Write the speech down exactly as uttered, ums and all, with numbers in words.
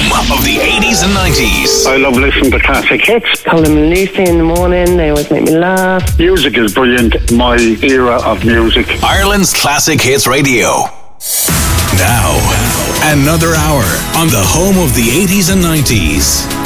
of the eighties and nineties. I love listening to classic hits. Colin and Lucy in the morning, they always make me laugh. Music is brilliant. My era of music. Ireland's Classic Hits Radio. Now, another hour on the home of the eighties and nineties.